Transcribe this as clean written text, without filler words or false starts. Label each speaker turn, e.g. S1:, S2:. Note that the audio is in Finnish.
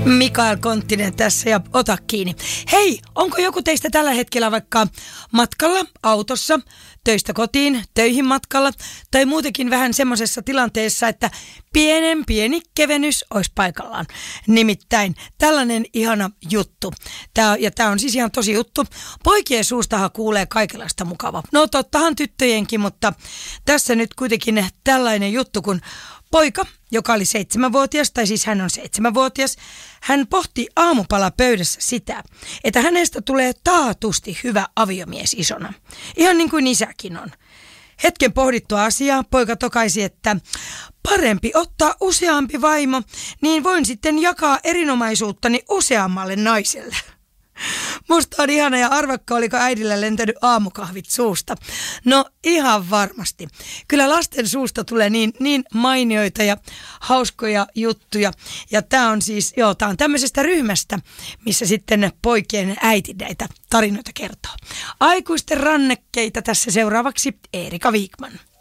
S1: Mikael Konttinen tässä ja ota kiinni. Hei, onko joku teistä tällä hetkellä vaikka matkalla, autossa, töistä kotiin, töihin matkalla tai muutenkin vähän semmoisessa tilanteessa, että pieni kevennys olisi paikallaan. Nimittäin tällainen ihana juttu. Tämä on siis ihan tosi juttu. Poikien suustahan kuulee kaikenlaista mukavaa. No tottahan tyttöjenkin, mutta tässä nyt kuitenkin tällainen juttu, kun poika, joka oli 7-vuotias, tai siis hän on 7-vuotias, hän pohti aamupalapöydässä sitä, että hänestä tulee taatusti hyvä aviomies isona. Ihan niin kuin isäkin on. Hetken pohdittua asiaa, poika tokaisi, että parempi ottaa useampi vaimo, niin voin sitten jakaa erinomaisuuttani useammalle naiselle. Musta on ihana ja arvakka, oliko äidillä lentänyt aamukahvit suusta. No ihan varmasti. Kyllä lasten suusta tulee niin mainioita ja hauskoja juttuja. Ja tää on siis, tää on tämmöisestä ryhmästä, missä sitten poikien äiti näitä tarinoita kertoo. Aikuisten rannekkeita tässä seuraavaksi Erika Wikman.